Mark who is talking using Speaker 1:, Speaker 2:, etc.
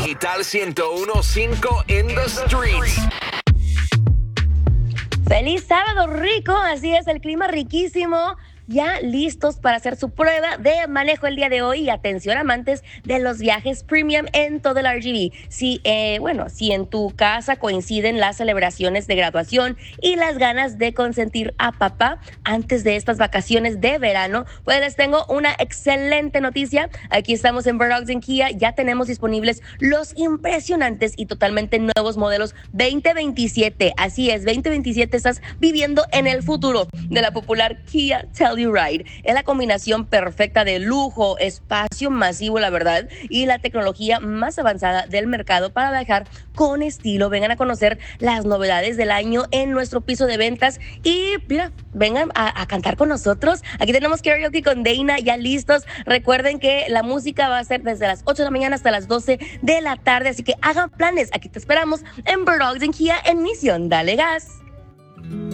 Speaker 1: Digital 101.5 in the streets.
Speaker 2: Feliz sábado rico, así es, el clima riquísimo. Ya listos para hacer su prueba de manejo el día de hoy. Y atención, amantes de los viajes premium en todo el RGV. Si en tu casa coinciden las celebraciones de graduación y las ganas de consentir a papá antes de estas vacaciones de verano, pues les tengo una excelente noticia. Aquí estamos en Bird Dogs Kia. Ya tenemos disponibles los impresionantes y totalmente nuevos modelos 2027. Así es, 2027 estás viviendo en el futuro de la popular Kia Telluride. Es la combinación perfecta de lujo, espacio masivo, la verdad, y la tecnología más avanzada del mercado para viajar con estilo. Vengan a conocer las novedades del año en nuestro piso de ventas y mira, vengan a cantar con nosotros. Aquí tenemos karaoke con Dana ya listos. Recuerden que la música va a ser desde las 8 de la mañana hasta las 12 de la tarde, así que hagan planes. Aquí te esperamos en Bird Dogs Kia en Misión Dale Gas.